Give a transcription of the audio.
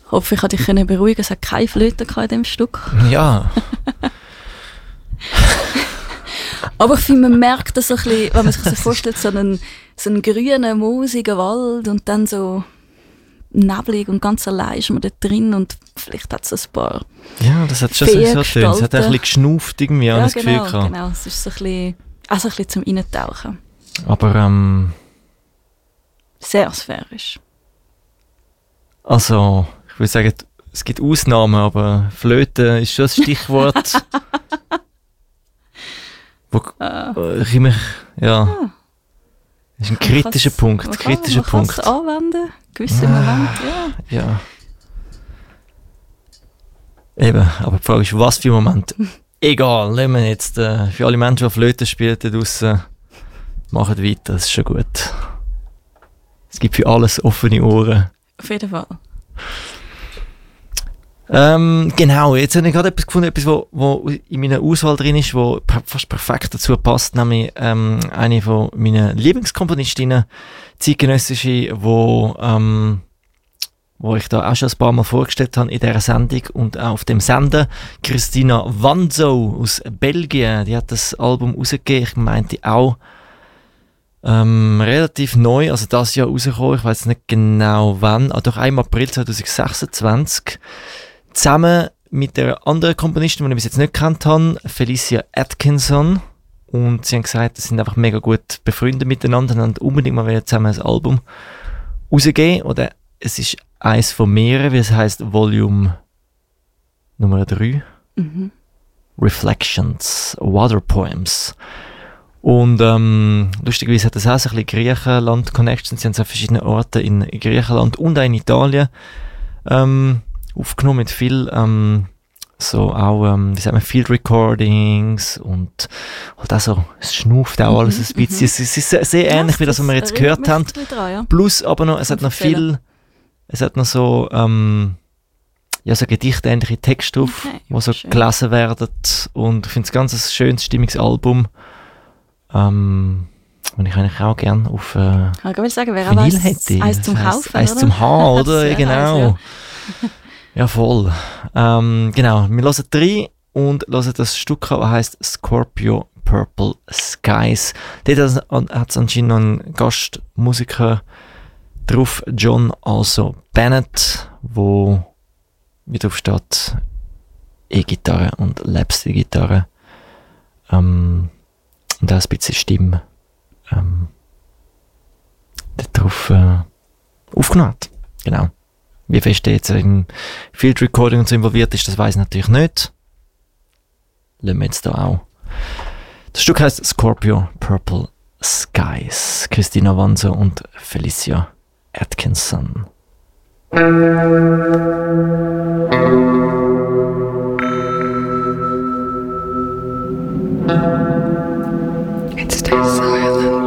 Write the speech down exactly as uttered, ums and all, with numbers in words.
Ich hoffe, ich konnte dich können beruhigen. Es hat keine Flöte in diesem Stück. Ja. Aber ich finde, man merkt das so ein bisschen, wenn man sich so vorstellt, so einen, so einen grünen, moosigen Wald und dann so neblig und ganz allein ist man da drin und vielleicht hat es ein paar Ja, das hat schon so so tönt. Es hat ein bisschen geschnauft irgendwie, ja, das genau, Gefühl gehabt. genau. Es ist so ein bisschen, also ein bisschen zum Reintauchen. Aber, ähm... Sehr sphärisch. Also, ich würde sagen, es gibt Ausnahmen, aber Flöte ist schon das Stichwort. wo Uh. ich mich, ja... Ah. Das ist ein kritischer Punkt, man kritischer kann, man Punkt. kann es anwenden, gewisse Ah, Momente, ja. Ja. Eben, aber die Frage ist, was für Moment. Egal, nehmen wir jetzt äh, für alle Menschen, die Flöte spielen da draussen, machen weiter, das ist schon gut. Es gibt für alles offene Ohren. Auf jeden Fall. Ähm, genau, jetzt habe ich gerade etwas gefunden, etwas, wo, wo in meiner Auswahl drin ist, wo per- fast perfekt dazu passt, nämlich ähm, eine von meinen Lieblingskomponistinnen, zeitgenössische, wo, ähm, wo ich da auch schon ein paar Mal vorgestellt habe in dieser Sendung und auch auf dem Sender, Christina Vanzo aus Belgien, die hat das Album rausgegeben, ich meinte auch ähm, relativ neu, also das Jahr rausgekommen, ich weiß nicht genau wann, aber doch im April zwanzig sechsundzwanzig, zusammen mit der anderen Komponistin, die ich bis jetzt nicht gekannt habe, Felicia Atkinson. Und sie haben gesagt, sie sind einfach mega gut befreundet miteinander und haben unbedingt mal zusammen ein Album rausgegeben. Oder es ist eins von mehreren, wie es heisst, Volume Nummer drei. Mhm. Reflections, Water Poems. Und ähm, lustigerweise hat das auch so ein bisschen Griechenland-Connections. Sie haben es an verschiedenen Orten in Griechenland und auch in Italien ähm, aufgenommen mit viel ähm, so auch, ähm, wie sagt man, Field Recordings und halt auch so, es schnauft auch alles ein bisschen. Es ist sehr, sehr Ja, ähnlich wie das, was wir jetzt erinnert gehört haben. mich ein bisschen dran, ja. Plus aber noch, es hat noch viel, es hat noch so, ähm, ja, so gedichtähnliche Texte drauf, Okay, die so schön. gelesen werden. Und ich finde es ganz ein schönes, stimmiges Album. Ähm, und ich eigentlich auch gerne auf äh, Ich wollte sagen, wer auch Vinyl eins, hätte. eins zum Das heisst, Kaufen, eins oder? zum Haben, oder? Sehr Genau. nice, Ja, voll. Ähm, genau, wir hören drei und hören das Stück an, das heisst Scorpio Purple Skies. Dort hat es anscheinend noch einen Gastmusiker drauf, John also Bennett, wo wie drauf steht, E-Gitarre und Lapsteel-Gitarre. Ähm, und auch ein bisschen Stimme ähm, darauf äh, aufgenommen hat. Genau. Wie fest der jetzt im Field Recording und so involviert ist, das weiss ich natürlich nicht. Lassen wir jetzt da auch. Das Stück heisst Scorpio Purple Skies. Christina Vanzo und Felicia Atkinson. It stays silent.